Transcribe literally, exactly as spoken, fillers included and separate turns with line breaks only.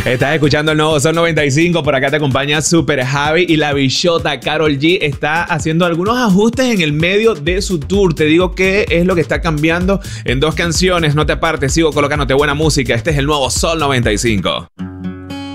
Estás escuchando el nuevo Sol noventa y cinco. Por acá te acompaña Super Javi y la bichota Karol G está haciendo algunos ajustes en el medio de su tour. Te digo qué es lo que está cambiando en dos canciones. No te apartes, sigo colocándote buena música. Este es el nuevo Sol noventa y cinco.